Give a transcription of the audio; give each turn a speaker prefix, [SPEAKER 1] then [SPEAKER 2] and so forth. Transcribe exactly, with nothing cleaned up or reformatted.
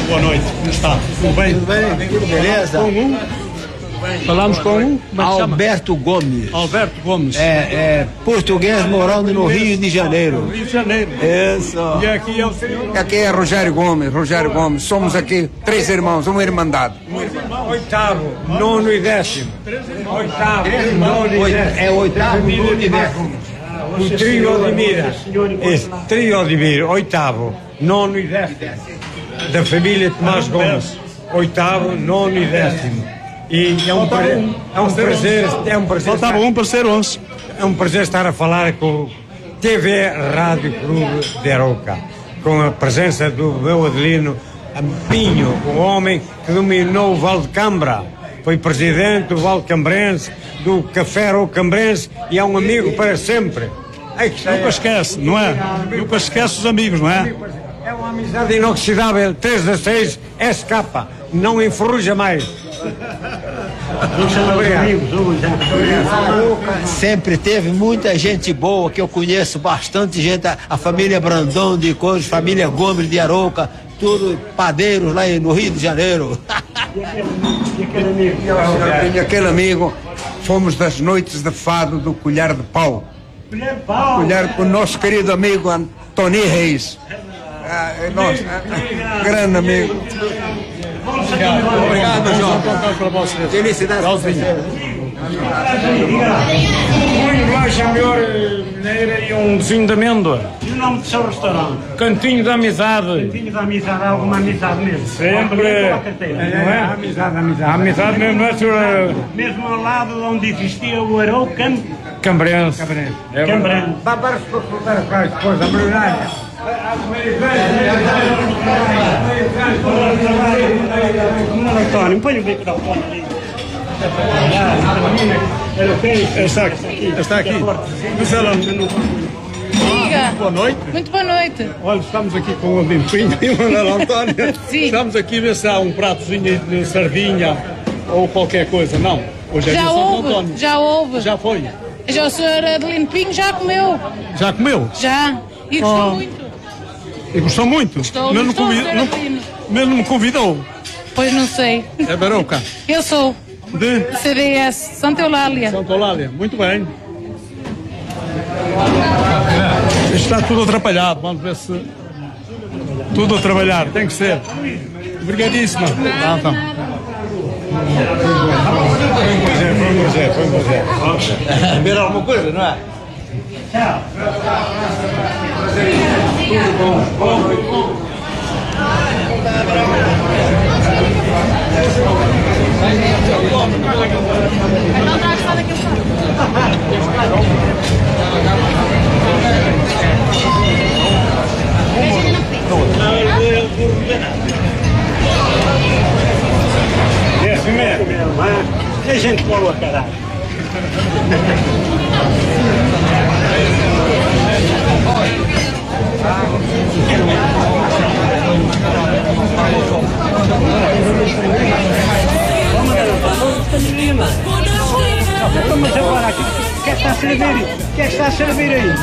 [SPEAKER 1] Boa noite, como está? Tudo bem?
[SPEAKER 2] Tudo bem? Tudo beleza?
[SPEAKER 1] Com um? Falamos com um?
[SPEAKER 2] Alberto Gomes.
[SPEAKER 1] Alberto Gomes.
[SPEAKER 2] É, é português morando no Rio de Janeiro.
[SPEAKER 1] Rio de Janeiro.
[SPEAKER 2] Isso.
[SPEAKER 1] E aqui é o senhor?
[SPEAKER 3] Aqui é Rogério Gomes, Rogério Gomes. Somos aqui três irmãos, uma irmandade.
[SPEAKER 4] Oitavo, nono e décimo. Oitavo, nono e décimo.
[SPEAKER 2] É oitavo, nono e décimo.
[SPEAKER 4] O trio Odimira. Esse trio Odimira, oitavo, nono e décimo. Da família Tomás Gomes. Oitavo, nono e décimo. E é um, pra, é um prazer, é um prazer.
[SPEAKER 1] Faltava um para ser onze.
[SPEAKER 4] É um prazer estar a falar com o T V Rádio Clube de Arouca, com a presença do meu Adelino Pinho, o homem que dominou o Val de Cambra, foi presidente do Val Cambrense, do Café Aroucambrense e é um amigo para sempre.
[SPEAKER 1] Ai, que Nunca esquece, não é? Nunca esquece os amigos, não é?
[SPEAKER 4] É uma amizade inoxidável, três a seis, S K, não enferruja mais.
[SPEAKER 2] Sempre teve muita gente boa, que eu conheço bastante gente, a, a família Brandão de Cores, família Gomes de Arouca, tudo padeiros lá no Rio de Janeiro.
[SPEAKER 4] E aquele amigo?
[SPEAKER 3] E aquele amigo, fomos das noites de fado do Colher de Pau.
[SPEAKER 4] Colher de Pau?
[SPEAKER 3] Colher com o nosso querido amigo Antoni Reis. Ah, é nosso, é, grande amigo.
[SPEAKER 1] Obrigado, obrigado, João. Para vocês.
[SPEAKER 2] Felicidades.
[SPEAKER 4] Um bolacha melhor mineira e um vizinho de amêndoa.
[SPEAKER 5] E o nome do seu restaurante?
[SPEAKER 4] Cantinho da Amizade.
[SPEAKER 5] Cantinho da Amizade, há alguma amizade mesmo?
[SPEAKER 4] Sempre.
[SPEAKER 5] É,
[SPEAKER 4] é? Amizade, amizade. A amizade mesmo, não é, senhora?
[SPEAKER 5] Mesmo ao lado onde existia o Arouca.
[SPEAKER 4] Cambrense.
[SPEAKER 5] Cambrense.
[SPEAKER 4] É
[SPEAKER 5] Cambrense.
[SPEAKER 4] Vá para os para depois, a Brunalha.
[SPEAKER 5] António, põe o microfone ali.
[SPEAKER 1] Está aqui. Está aqui. Mas ela não...
[SPEAKER 6] Diga.
[SPEAKER 1] Boa noite.
[SPEAKER 6] Muito boa noite.
[SPEAKER 1] Olha, estamos aqui com o Limpinho e o Manuel António.
[SPEAKER 6] Sim.
[SPEAKER 1] Estamos aqui a ver se há um pratozinho de sardinha ou qualquer coisa. Não. Hoje é
[SPEAKER 6] Já
[SPEAKER 1] dia Santo
[SPEAKER 6] houve,
[SPEAKER 1] António.
[SPEAKER 6] já houve.
[SPEAKER 1] Já foi.
[SPEAKER 6] Já o senhor Adelino Pinho já comeu.
[SPEAKER 1] Já comeu?
[SPEAKER 6] Já. E gostou
[SPEAKER 1] Oh.
[SPEAKER 6] muito.
[SPEAKER 1] E gostou muito?
[SPEAKER 6] Gostou,
[SPEAKER 1] mas,
[SPEAKER 6] gostou,
[SPEAKER 1] não convidou,
[SPEAKER 6] senhor
[SPEAKER 1] não,
[SPEAKER 6] Adelino.
[SPEAKER 1] mas não me convidou.
[SPEAKER 6] Pois não sei.
[SPEAKER 1] É Barouca.
[SPEAKER 6] Eu sou.
[SPEAKER 1] De
[SPEAKER 6] C D S, Santa Eulália.
[SPEAKER 1] Santa Eulália. Muito bem. Isto está tudo atrapalhado. Vamos ver se... Tudo a trabalhar. Tem que ser. Obrigadíssima. Ah, então.
[SPEAKER 4] Foi um prazer, foi um prazer, foi um prazer.
[SPEAKER 2] Ver alguma coisa, não é?
[SPEAKER 5] Tchau.
[SPEAKER 4] Esse mesmo.
[SPEAKER 5] E a gente colou a caralho. Mas agora aqui, o que é que está a servir? O que é que está a servir aí?